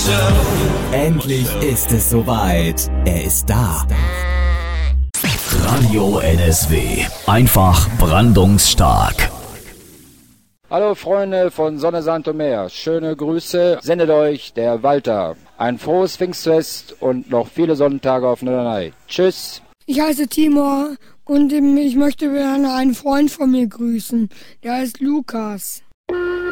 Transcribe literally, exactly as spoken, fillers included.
Endlich ist es soweit. Er ist da. Radio N S W. Einfach brandungsstark. Hallo Freunde von Sonne Santo Meer, schöne Grüße, sendet euch der Walter. Ein frohes Pfingstfest und noch viele Sonnentage auf Norderney. Tschüss. Ich heiße Timur und ich möchte gerne einen Freund von mir grüßen, der heißt Lukas.